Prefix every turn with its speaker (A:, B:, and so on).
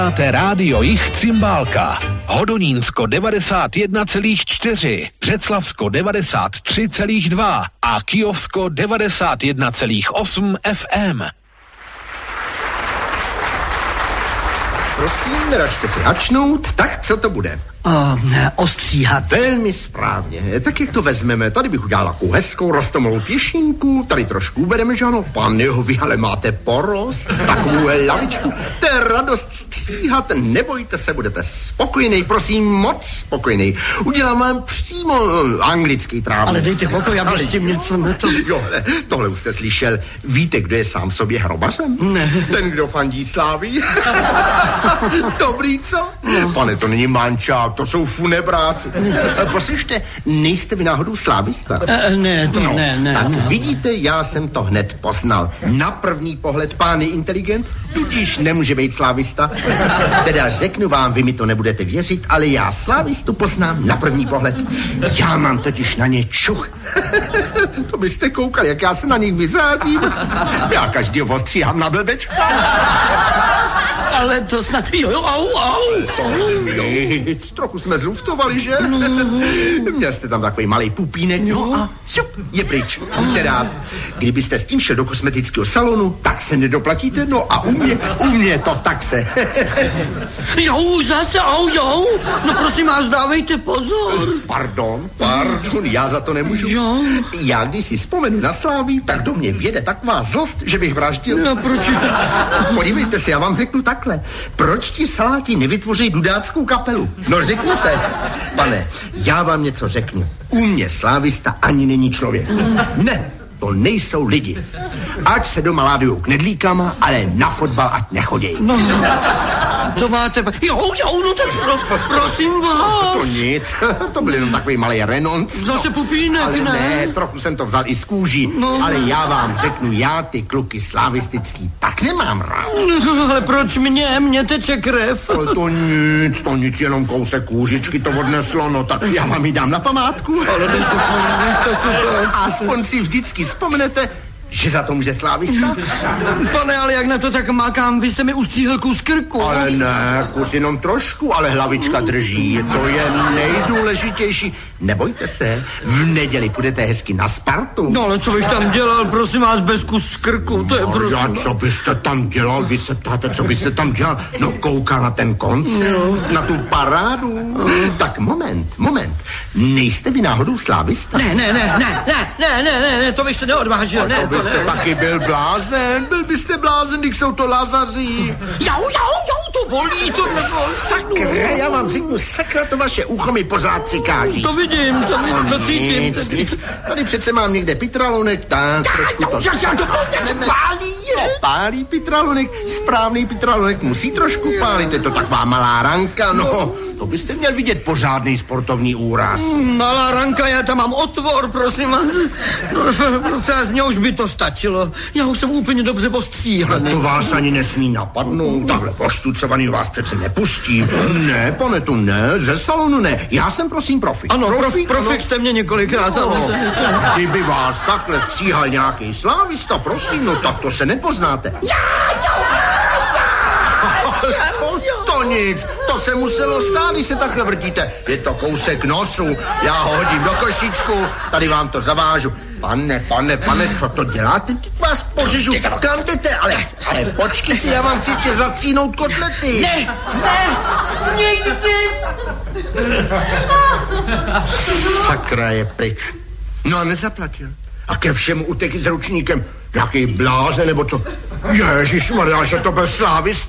A: Rádio Jich Cymbálka, Hodonínsko 91,4, Břeclavsko 93,2 a Kyjovsko 91,8 FM.
B: Prosím, neračte si hačnout, tak co to bude?
C: Ostříhat.
B: Velmi správně. Tak jak to vezmeme? Tady bych udělal takovou hezkou rostomilou pěšinku, tady trošku ubereme, že ano? Pane jo, vy ale máte porost, takovou lavičku. To je radost stříhat, nebojte se, budete spokojený, prosím, moc spokojený. Udělám vám přímo anglický trávník.
C: Ale dejte pokoj, já bych s tím něco metl.
B: Jo, tohle už jste slyšel. Víte, kdo je sám sobě hrobařem?
C: Ne.
B: Ten, kdo fandí Slávii. Dobrý, co? No. Pane, to není mančák, to jsou funebráci. Poslyšte, nejste vy náhodou slávista?
C: Ne.
B: Tak vidíte, já jsem to hned poznal. Na první pohled pán je inteligent, tudíž nemůže být slávista. Teda řeknu vám, vy mi to nebudete věřit, ale já slávistu poznám na první pohled. Já mám totiž na ně čuch. To byste koukali, jak já se na nich vyzádím. Já každý ostříhám na blbečka.
C: Ale to snad... Jo, au.
B: Nic, trochu jsme zluftovali, že? Měl jste tam takový malý pupínek, no a šup, je pryč. Teda, kdybyste s tím šel do kosmetického salonu, tak se nedoplatíte, no a u mě to v taxe.
C: Jo, zase, jo. No prosím vás, dávejte pozor.
B: Pardon, já za to nemůžu.
C: Jo.
B: Já když si vzpomenu na Slávii, tak do mě vjede taková zlost, že bych vraždil.
C: No, proč?
B: Podívejte se, já vám řeknu takhle. Proč ti saláti nevytvoří dudáckou kapelu? No řekněte. Pane, já vám něco řeknu. U mě slávista ani není člověk. Ne, to nejsou lidi. Ať se doma ládujou knedlíkama, ale na fotbal ať nechodějí.
C: No, to máte... Jo, no tak prosím vás.
B: To nic, to byl jenom takový malý renonc.
C: Zase pupínek,
B: ale
C: ne?
B: Ne, trochu jsem to vzal i z kůží. No. Ale já vám řeknu, já ty kluky slavistický tak nemám rád.
C: No, ale proč mě teče krev?
B: Ale to nic, jenom kousek kůžičky to odneslo, no tak já vám ji dám na památku.
C: Ale
B: aspoň si vždycky vzpomenete, že za to může slávista?
C: Pane, ale jak na to tak mákám, vy jste mi ustříhl kus krku.
B: Ale ne, kus jenom trošku, ale hlavička drží, to je nejdůležitější. Nebojte se, v neděli půjdete hezky na Spartu.
C: No ale co bych tam dělal, prosím vás, bez kus krku, to je prosím.
B: A co byste tam dělal, vy se ptáte, co byste tam dělal? No koukal na ten koncert, na tu parádu. Tak moment, nejste vy náhodou slávista?
C: Ne, to byste neodvážil, ne.
B: To byste taky byl blázen, když jsou to Lazaří.
C: Jau, to bolí, to nebolí.
B: Sakra, já vám řeknu, sakra, to vaše ucho mi pořád cikáží.
C: To vidím, to cítím.
B: Nic. Tady přece mám někde pitralonek, tak trošku to... Pálí pitralonek, správný pitralonek musí trošku pálit, je to taková malá ranka, no. To byste měl vidět pořádný sportovní úraz.
C: Malá ranka, já tam mám otvor, prosím vás. Prosím, mně už by to stačilo. Já už jsem úplně dobře postříhl.
B: To vás ani nesmí napadnout. Takhle poštucovaný vás přece nepustí. Ne, pane, tu ne, ze salonu ne. Já jsem prosím profik.
C: Ano, profik jste mě několikrát.
B: No, kdyby vás takhle stříhal nějaký slávista, prosím, no tak to se nepoznáte. To nic, to se muselo stát, když se takhle vrtíte. Je to kousek nosu, já ho hodím do košičku, tady vám to zavážu. Pane, co to děláte? Teď vás pořežu, kam jdete? Ale počkejte, já vám chci zastříhnout kotlety.
C: Ne.
B: Sakra je pryč. No a nezaplatil. A ke všemu utekl s ručníkem. Jaký bláze, nebo co? Ježišmarja, že to byl slávista.